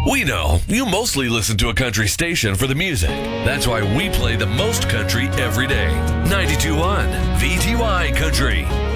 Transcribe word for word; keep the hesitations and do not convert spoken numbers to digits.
We know you mostly listen to a country station for the music. That's why we play the most country every day. ninety-two point one V T Y Country.